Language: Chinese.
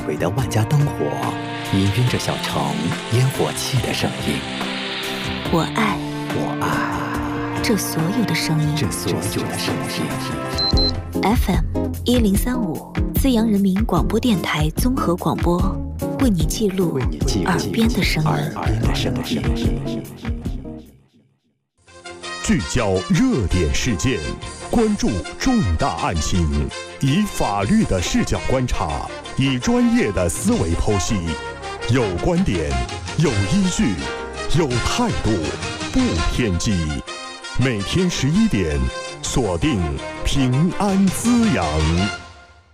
轨的万家灯火，氤氲着小城烟火气的声音。 我爱这所有的声音。FM1035资阳人民广播电台综合广播，为你记录耳边的声音。 聚焦热点事件，关注重大案情，以法律的视角观察，以专业的思维剖析，有观点，有依据，有态度，不偏激。每天11点，锁定平安滋养。